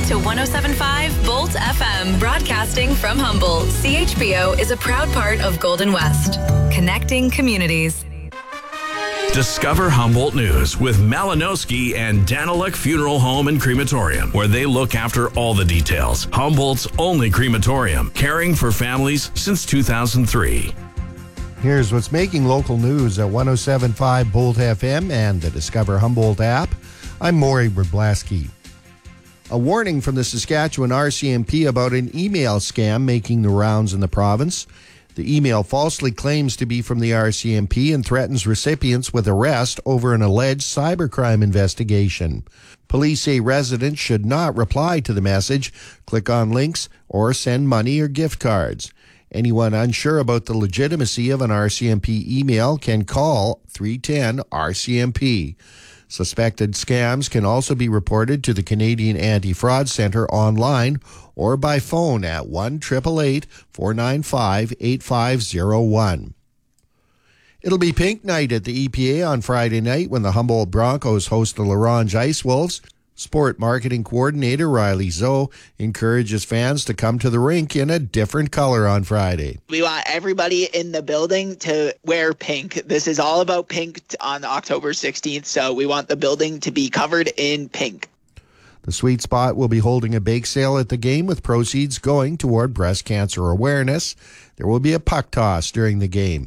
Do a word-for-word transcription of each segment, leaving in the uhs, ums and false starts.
to one oh seven point five Bolt F M, broadcasting from Humboldt. C H B O is a proud part of Golden West, connecting communities. Discover Humboldt News with Malinowski and Daniluk Funeral Home and Crematorium, where they look after all the details. Humboldt's only crematorium, caring for families since two thousand three. Here's what's making local news at one oh seven point five Bolt F M and the Discover Humboldt app. I'm Maury Wroblaski. A warning from the Saskatchewan R C M P about an email scam making the rounds in the province. The email falsely claims to be from the R C M P and threatens recipients with arrest over an alleged cybercrime investigation. Police say residents should not reply to the message, click on links, or send money or gift cards. Anyone unsure about the legitimacy of an R C M P email can call three one zero R C M P. Suspected scams can also be reported to the Canadian Anti-Fraud Centre online or by phone at one eight eight eight, four nine five, eight five zero one. It'll be pink night at the E P A on Friday night when the Humboldt Broncos host the L'Orange Ice Wolves. Sport marketing coordinator Riley Zoe encourages fans to come to the rink in a different color on Friday. We want everybody in the building to wear pink. This is all about pink on October sixteenth, so we want the building to be covered in pink. The Sweet Spot will be holding a bake sale at the game with proceeds going toward breast cancer awareness. There will be a puck toss during the game.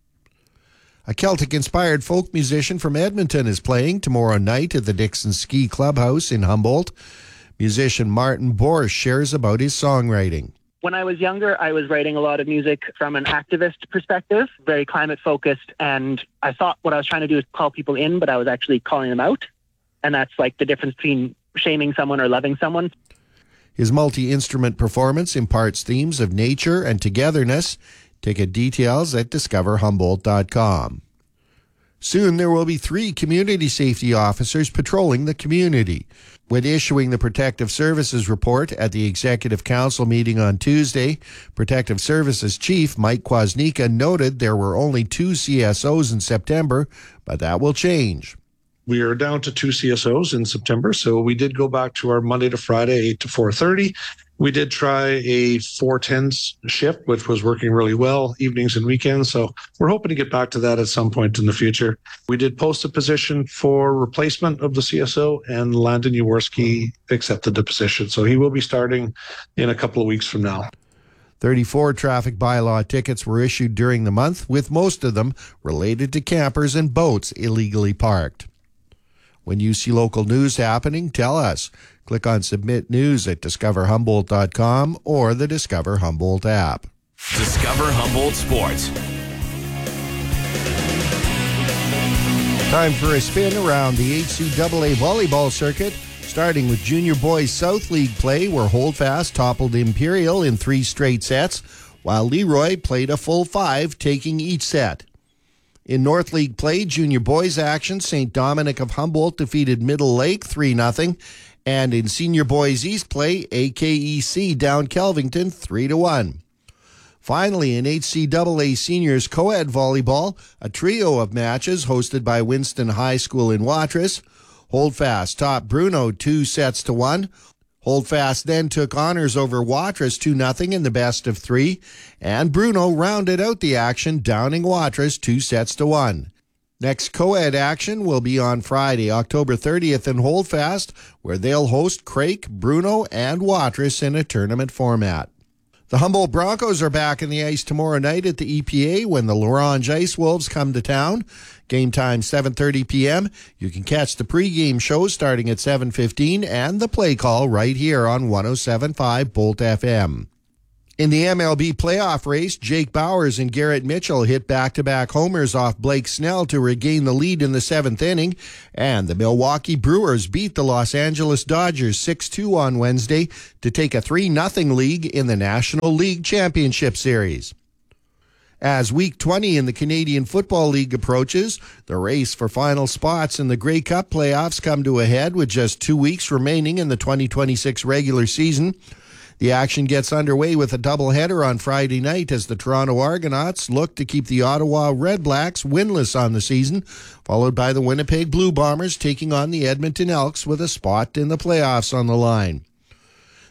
A Celtic-inspired folk musician from Edmonton is playing tomorrow night at the Dixon Ski Clubhouse in Humboldt. Musician Martin Borsch shares about his songwriting. When I was younger, I was writing a lot of music from an activist perspective, very climate-focused, and I thought what I was trying to do is call people in, but I was actually calling them out, and that's like the difference between shaming someone or loving someone. His multi-instrument performance imparts themes of nature and togetherness. Ticket details at discover humboldt dot com. Soon there will be three community safety officers patrolling the community. When issuing the Protective Services report at the Executive Council meeting on Tuesday, Protective Services Chief Mike Kwasniewka noted there were only two C S Os in September, but that will change. We are down to two C S Os in September, so we did go back to our Monday to Friday, eight to four thirty. We did try a four tens shift, which was working really well, evenings and weekends. So we're hoping to get back to that at some point in the future. We did post a position for replacement of the C S O, and Landon Jaworski accepted the position. So he will be starting in a couple of weeks from now. thirty-four traffic bylaw tickets were issued during the month, with most of them related to campers and boats illegally parked. When you see local news happening, tell us. Click on Submit News at discover humboldt dot com or the Discover Humboldt app. Discover Humboldt Sports. Time for a spin around the H C double A volleyball circuit, starting with Junior Boys South League play, where Holdfast toppled Imperial in three straight sets, while Leroy played a full five, taking each set. In North League play, Junior Boys action, Saint Dominic of Humboldt defeated Middle Lake three nothing. And in Senior Boys East play, A K E C down Kelvington three to one. Finally, in H C double A Seniors Co-Ed Volleyball, a trio of matches hosted by Winston High School in Watrous. Holdfast topped Bruno two sets to one. Holdfast then took honors over Watrous two nothing in the best of three. And Bruno rounded out the action, downing Watrous two sets to one. Next co-ed action will be on Friday, October thirtieth in Holdfast, where they'll host Craik, Bruno, and Watrous in a tournament format. The Humboldt Broncos are back in the ice tomorrow night at the E P A when the L'Orange Ice Wolves come to town. Game time seven thirty p.m. You can catch the pregame show starting at seven fifteen and the play call right here on one oh seven point five Bolt F M. In the M L B playoff race, Jake Bowers and Garrett Mitchell hit back-to-back homers off Blake Snell to regain the lead in the seventh inning, and the Milwaukee Brewers beat the Los Angeles Dodgers six two on Wednesday to take a three nothing lead in the National League Championship Series. As Week twenty in the Canadian Football League approaches, the race for final spots in the Grey Cup playoffs come to a head with just two weeks remaining in the twenty twenty-six regular season. The action gets underway with a doubleheader on Friday night as the Toronto Argonauts look to keep the Ottawa Red Blacks winless on the season, followed by the Winnipeg Blue Bombers taking on the Edmonton Elks with a spot in the playoffs on the line.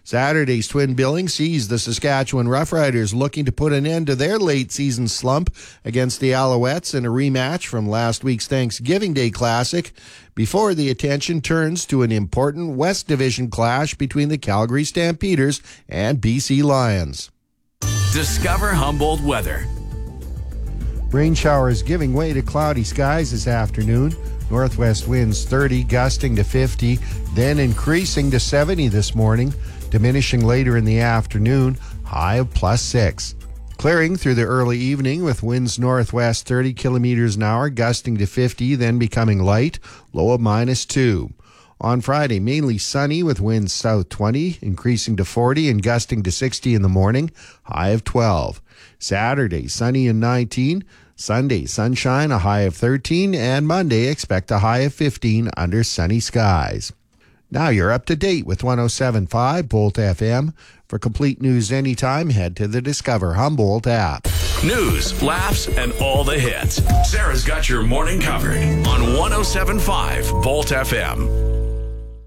Saturday's twin billing sees the Saskatchewan Roughriders looking to put an end to their late-season slump against the Alouettes in a rematch from last week's Thanksgiving Day Classic before the attention turns to an important West Division clash between the Calgary Stampeders and B C Lions. Discover Humboldt weather. Rain showers giving way to cloudy skies this afternoon. Northwest winds thirty, gusting to fifty, then increasing to seventy this morning, diminishing later in the afternoon, high of plus six. Clearing through the early evening with winds northwest thirty kilometers an hour, gusting to fifty, then becoming light, low of minus two. On Friday, mainly sunny with winds south twenty, increasing to forty and gusting to sixty in the morning, high of twelve. Saturday, sunny and nineteen. Sunday, sunshine, a high of thirteen. And Monday, expect a high of fifteen under sunny skies. Now you're up to date with one oh seven point five Bolt F M. For complete news anytime, head to the Discover Humboldt app. News, laughs, and all the hits. Sarah's got your morning covered on one oh seven point five Bolt F M.